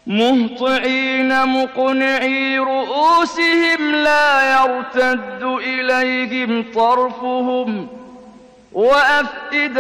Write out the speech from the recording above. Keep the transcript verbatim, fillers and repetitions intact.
مهطعين مقنعي رؤوسهم لا يرتد إليهم طرفهم وأفئدة